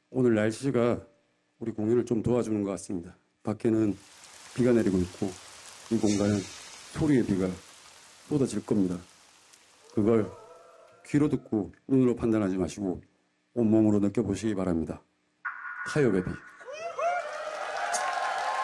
오늘 날씨가 우리 공연을 좀 도와주는 것 같습니다. 밖에는 비가 내리고 있고 이 공간은 소리의 비가 쏟아질 겁니다. 그걸 귀로 듣고 눈으로 판단하지 마시고 온몸으로 느껴보시기 바랍니다. 타협의 비.